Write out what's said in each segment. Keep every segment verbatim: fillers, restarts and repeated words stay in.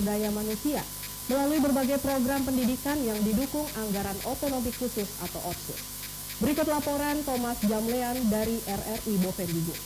daya manusia melalui berbagai program pendidikan yang didukung anggaran otonomi khusus atau OTSUS. Berikut laporan Thomas Jamlean dari R R I Bovendigul.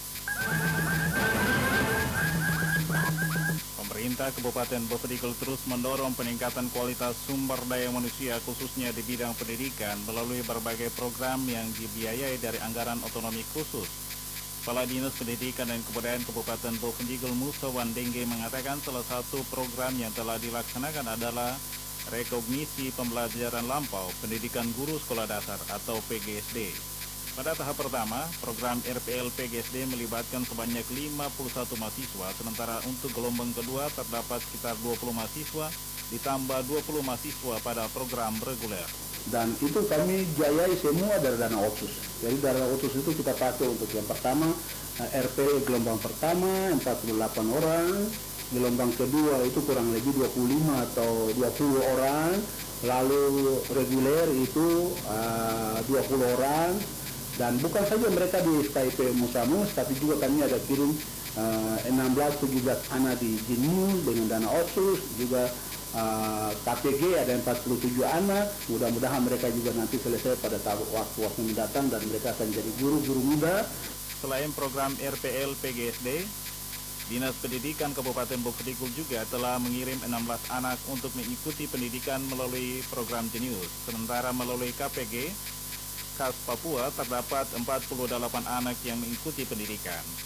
Pemerintah Kabupaten Bovendigul terus mendorong peningkatan kualitas sumber daya manusia khususnya di bidang pendidikan melalui berbagai program yang dibiayai dari anggaran otonomi khusus. Kepala Dinas Pendidikan dan Kebudayaan Kabupaten Bovendigul Musa Wandengge mengatakan salah satu program yang telah dilaksanakan adalah rekognisi pembelajaran lampau pendidikan guru sekolah dasar atau P G S D. Pada tahap pertama, program R P L P G S D melibatkan sebanyak lima puluh satu mahasiswa, sementara untuk gelombang kedua terdapat sekitar dua puluh mahasiswa, ditambah dua puluh mahasiswa pada program reguler. Dan itu kami jayai semua dari dana OTSUS. Jadi dana OTSUS itu kita pakai untuk yang pertama, R P L gelombang pertama empat puluh delapan orang, gelombang kedua itu kurang lebih dua puluh lima atau dua puluh orang, lalu reguler itu uh, dua puluh orang. Dan bukan saja mereka di S K I P Musamus, tapi juga kami ada kirim uh, enam belas tujuh belas anak di Jenius dengan dana OTSUS, juga uh, K P G ada empat puluh tujuh anak. Mudah-mudahan mereka juga nanti selesai pada waktu-waktu mendatang dan mereka akan jadi guru-guru muda. Selain program R P L P G S D, Dinas Pendidikan Kabupaten Bovendigul juga telah mengirim enam belas anak untuk mengikuti pendidikan melalui program Jenius. Sementara melalui K P G K A S Papua terdapat empat puluh delapan anak yang mengikuti pendidikan.